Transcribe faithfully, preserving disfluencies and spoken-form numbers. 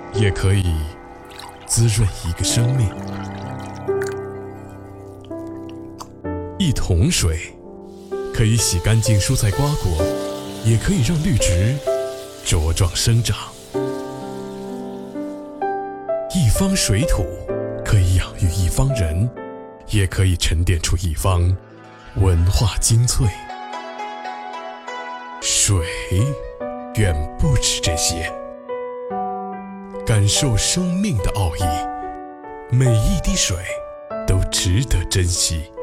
也可以滋润一个生命。一桶水可以洗干净蔬菜瓜果，也可以让绿植茁壮生长。一方水土可以养育一方人，也可以沉淀出一方文化精粹。水远不止这些，感受生命的奥义，每一滴水都值得珍惜。